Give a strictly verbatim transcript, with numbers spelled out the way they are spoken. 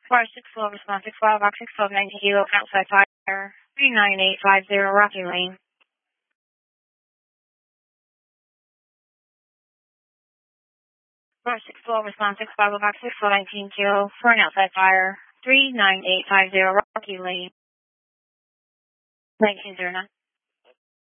Car six twelve, response six twelve, box six twelve, nineteen kilo, outside fire, three nine eight five zero, Rocky Lane. Car six twelve, response six twelve, box six twelve, nineteen kilo, for an outside fire, three nine eight five zero, Rocky Lane. nineteen zero nine.